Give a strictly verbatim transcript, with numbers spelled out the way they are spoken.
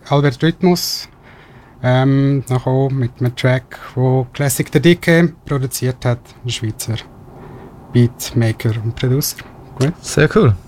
Albert Rhythmus. Ähm, noch auch mit einem Track, wo Classic der Dicke produziert hat, ein Schweizer Beatmaker und Producer. Gut. Sehr cool.